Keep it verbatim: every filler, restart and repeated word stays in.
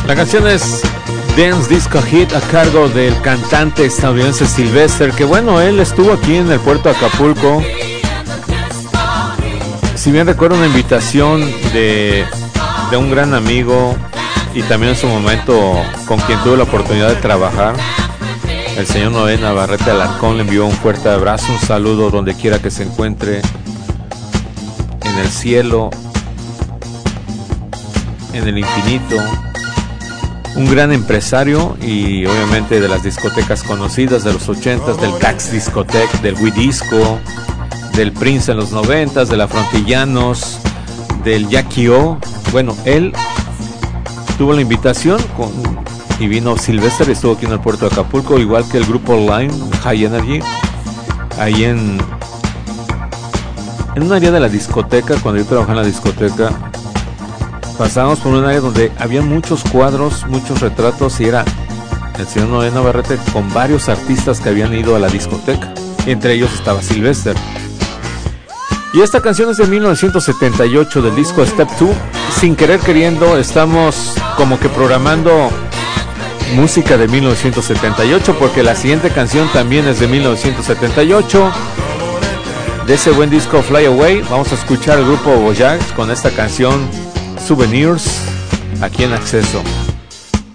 La canción es Dance Disco Hit a cargo del cantante estadounidense Sylvester, que bueno, él estuvo aquí en el puerto de Acapulco. Si bien recuerdo una invitación de, de un gran amigo y también en su momento con quien tuve la oportunidad de trabajar, el señor Noé Navarrete Alarcón, le envió un fuerte abrazo, un saludo donde quiera que se encuentre, en el cielo, en el infinito. Un gran empresario y obviamente de las discotecas conocidas de los ochentas, del Tax Discotech, del Wii Disco, del Prince en los noventas, de la Frontillanos, del Jackie O. Bueno, él tuvo la invitación con, y vino Sylvester, estuvo aquí en el puerto de Acapulco, igual que el grupo online High Energy, ahí en, en un área de la discoteca. Cuando yo trabajaba en la discoteca, pasábamos por un área donde había muchos cuadros, muchos retratos, y era el señor Noé Navarrete con varios artistas que habían ido a la discoteca. Entre ellos estaba Sylvester. Y esta canción es de mil novecientos setenta y ocho, del disco Step dos. Sin querer queriendo, estamos como que programando música de mil novecientos setenta y ocho, porque la siguiente canción también es de mil novecientos setenta y ocho. De ese buen disco Fly Away, vamos a escuchar el grupo Voyage con esta canción Souvenirs, aquí en Acceso.